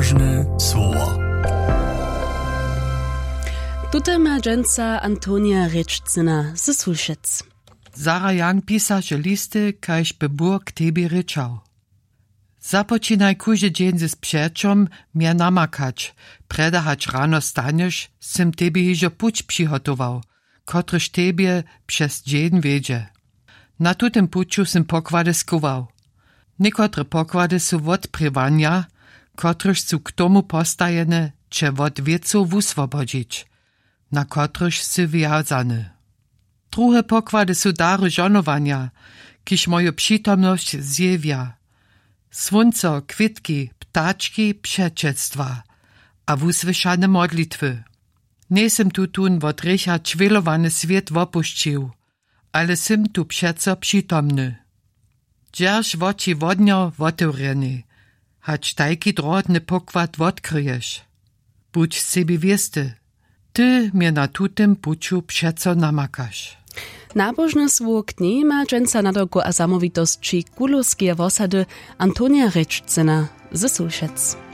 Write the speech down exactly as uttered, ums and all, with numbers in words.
Nabożne słowo. Tutaj ma dżęca Antonia Rečcina ze Sulšec. Zara Jan pisa, że listy, kajś by Bóg tebie ryczał. Zapoczynaj kuży dzień ze sprzeczom mnie namakać, predahać rano staniesz, sym tebie hižo puć przygotował, kotryż tebie przez dzień wiedzie. Na tutym puciu sym pokłady skuwał. Niekotre pokłady są wod prywania, kotryż są k tomu postajene, cze wod wieców wuswobodzić, na kotryż sy wiązany. Drugie pokłady są dary żonowania, kiż moją przytomność zjewia. Słońce, kwitki, ptaczki, przeczectwa, a wusłyszane modlitwy. Nie sym tu tun wot rycha czwilowany świat wopuścił, ale sym tu przeco przytomny. Dzierż woči wodnio wotewreny, hać tajki drotny pokład odkryjesz. Budź sobie wiesty, ty mnie na tutym puciu przeco namakasz. Nabożne słowo kni ma dżęca nadawku a samowitości kulowskie wosady Antonia Rečcina ze Sulšec.